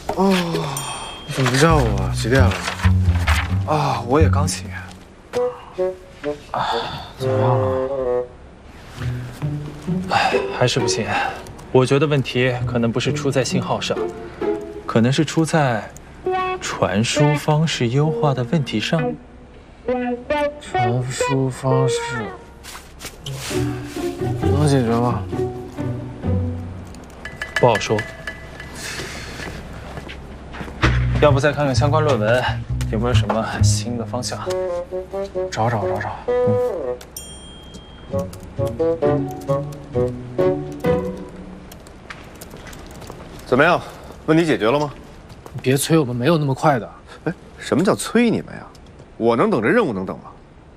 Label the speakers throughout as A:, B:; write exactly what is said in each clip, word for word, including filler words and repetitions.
A: 哦，你怎么不叫我？几点了？
B: 啊，我也刚醒。
A: 啊，怎么样了？
B: 哎，还是不行。我觉得问题可能不是出在信号上，可能是出在传输方式优化的问题上。
A: 传输方式能解决吗？
B: 不好说。要不再看看相关论文，有没有什么新的方向？
A: 找找找找。
C: 嗯。怎么样？问题解决了吗？
A: 你别催，我们没有那么快的。
C: 哎，什么叫催你们呀？我能等这任务能等吗？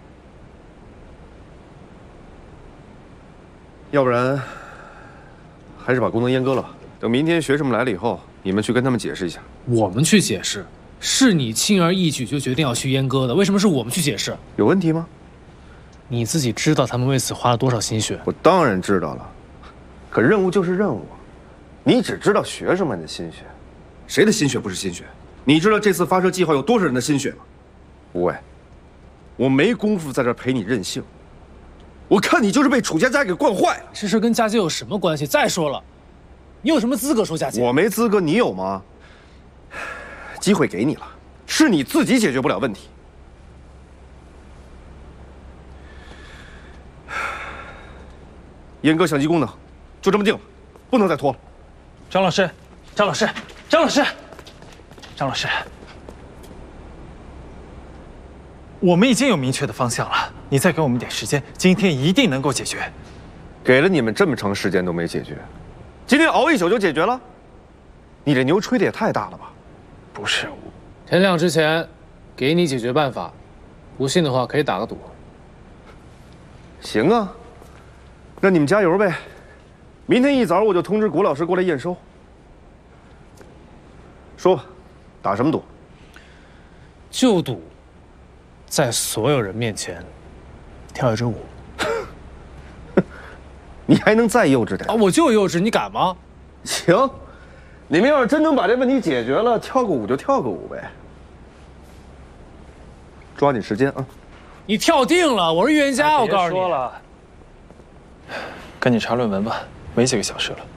C: 要不然，还是把功能阉割了吧。等明天学生们来了以后，你们去跟他们解释一下。
A: 我们去解释，是你轻而易举就决定要去阉割的，为什么是我们去解释？
C: 有问题吗？
A: 你自己知道他们为此花了多少心血？
C: 我当然知道了，可任务就是任务，你只知道学生们的心血，谁的心血不是心血？你知道这次发射计划有多少人的心血吗？吴伟，我没工夫在这陪你任性。我看你就是被楚佳佳给惯坏了。
A: 这事跟佳佳有什么关系？再说了，你有什么资格说佳佳？
C: 我没资格，你有吗？机会给你了，是你自己解决不了问题。阉割相机功能，就这么定了，不能再拖了。
B: 张老师，张老师，张老师，张老师，我们已经有明确的方向了，你再给我们点时间，今天一定能够解决。
C: 给了你们这么长时间都没解决，今天熬一宿就解决了？你这牛吹的也太大了吧？
B: 不是，
A: 天亮之前给你解决办法，不信的话可以打个赌。
C: 行啊，那你们加油呗！明天一早我就通知谷老师过来验收。说吧，打什么赌？
A: 就赌在所有人面前跳一支舞。
C: 你还能再幼稚点
A: 啊！我就幼稚，你敢吗？
C: 行，你们要是真能把这问题解决了，跳个舞就跳个舞呗。抓紧时间啊！
A: 你跳定了，我是预言家，我告诉你。
B: 别说了，赶紧查论文吧，没几个小时了。